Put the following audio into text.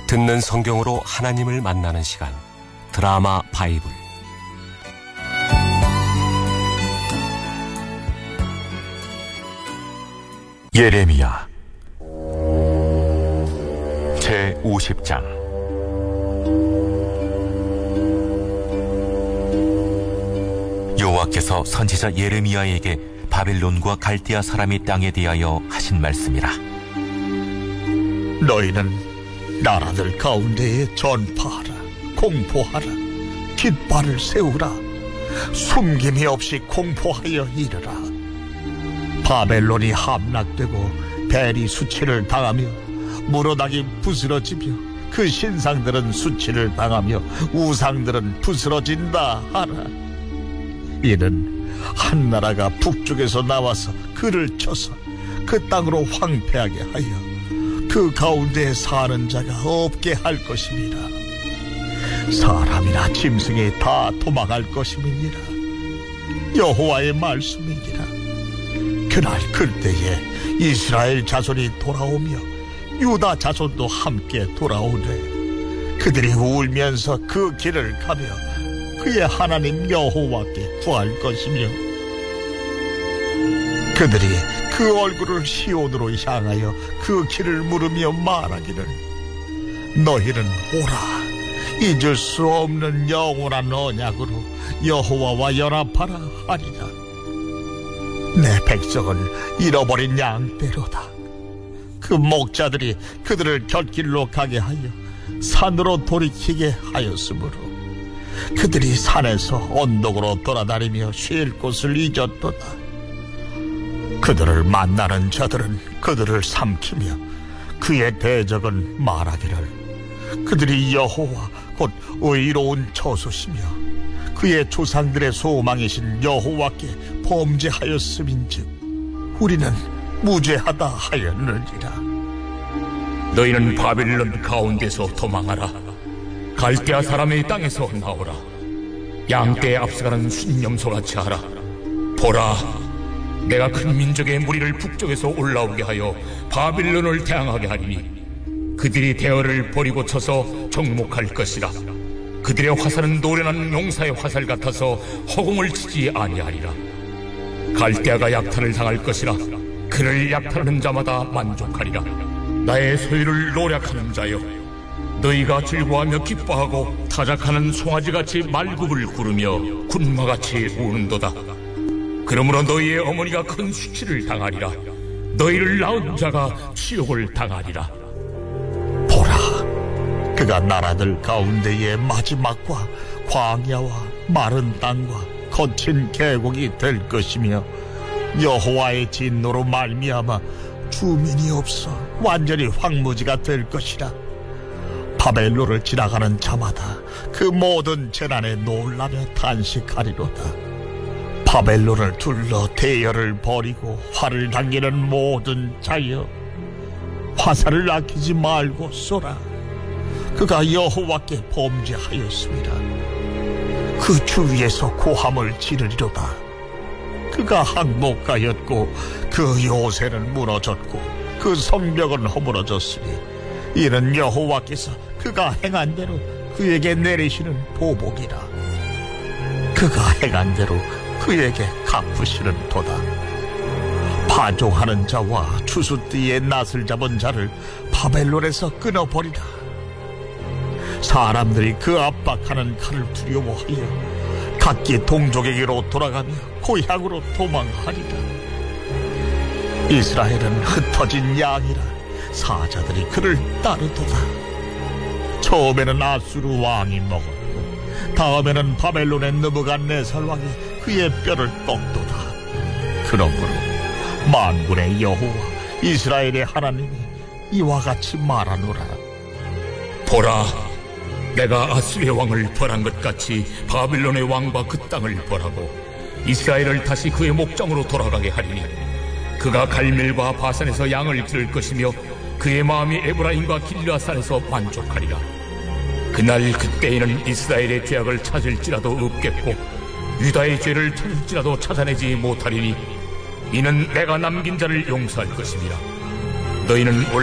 듣는 성경으로 하나님을 만나는 시간, 드라마 바이블. 예레미야 제50장. 여호와께서 선지자 예레미야에게 바벨론과 갈대아 사람의 땅에 대하여 하신 말씀이라. 너희는 나라들 가운데에 전파하라, 공포하라, 깃발을 세우라, 숨김이 없이 공포하여 이르라. 바벨론이 함락되고 벨이 수치를 당하며 무로당이 부스러지며 그 신상들은 수치를 당하며 우상들은 부스러진다 하라. 이는 한 나라가 북쪽에서 나와서 그를 쳐서 그 땅으로 황폐하게 하여 그 가운데 사는 자가 없게 할 것임이라. 사람이나 짐승이 다 도망할 것임이니라. 여호와의 말씀이니라. 그날 그때에 이스라엘 자손이 돌아오며 유다 자손도 함께 돌아오되 그들이 울면서 그 길을 가며 그의 하나님 여호와께 구할 것이며 그들이 그 얼굴을 시온으로 향하여 그 길을 물으며 말하기를 너희는 오라, 잊을 수 없는 영원한 언약으로 여호와와 연합하라 하리라. 내 백성은 잃어버린 양떼로다. 그 목자들이 그들을 곁길로 가게 하여 산으로 돌이키게 하였으므로 그들이 산에서 언덕으로 돌아다니며 쉴 곳을 잊었도다. 그들을 만나는 자들은 그들을 삼키며 그의 대적은 말하기를 그들이 여호와 곧 의로운 저수시며 그의 조상들의 소망이신 여호와께 범죄하였음인즉 우리는 무죄하다 하였느니라. 너희는 바벨론 가운데서 도망하라. 갈대아 사람의 땅에서 나오라. 양떼에 앞서가는 순념소같이 하라. 보라, 내가 큰 민족의 무리를 북쪽에서 올라오게 하여 바빌론을 대항하게 하리니 그들이 대어를 버리고 쳐서 정목할 것이라. 그들의 화살은 노련한 용사의 화살 같아서 허공을 치지 아니하리라. 갈대아가 약탈을 당할 것이라. 그를 약탈하는 자마다 만족하리라. 나의 소유를 노략하는 자여, 너희가 즐거워하며 기뻐하고 타작하는 송아지같이 말굽을 구르며 군마같이 우는도다. 그러므로 너희의 어머니가 큰 수치를 당하리라. 너희를 낳은 자가 치욕을 당하리라. 보라, 그가 나라들 가운데의 마지막과 광야와 마른 땅과 거친 계곡이 될 것이며 여호와의 진노로 말미암아 주민이 없어 완전히 황무지가 될 것이라. 바벨론을 지나가는 자마다 그 모든 재난에 놀라며 탄식하리로다. 바벨론을 둘러 대열을 벌이고 활을 당기는 모든 자여, 화살을 아끼지 말고 쏘라. 그가 여호와께 범죄하였습니다. 그 주위에서 고함을 지르리로다. 그가 항복하였고 그 요새는 무너졌고 그 성벽은 허물어졌으니 이는 여호와께서 그가 행한 대로 그에게 내리시는 보복이라. 그가 행한 대로 그에게 갚으시는 도다. 파종하는 자와 추수띠에 낫을 잡은 자를 바벨론에서 끊어버리라. 사람들이 그 압박하는 칼을 두려워하여 각기 동족에게로 돌아가며 고향으로 도망하리라. 이스라엘은 흩어진 양이라 사자들이 그를 따르도다. 처음에는 아수르 왕이 먹었고 다음에는 바벨론에 느부갓네살 왕이 그의 뼈를 꺾도다. 그러므로 만군의 여호와 이스라엘의 하나님이 이와 같이 말하노라. 보라, 내가 아수르의 왕을 벌한 것 같이 바빌론의 왕과 그 땅을 벌하고 이스라엘을 다시 그의 목장으로 돌아가게 하리니 그가 갈멜과 바산에서 양을 기를 것이며 그의 마음이 에브라임과 길르앗산에서 만족하리라. 그날 그때에는 이스라엘의 죄악을 찾을지라도 없겠고 유다의 죄를 찾을지라도 찾아내지 못하리니 이는 내가 남긴 자를 용서할 것입니다. 너희는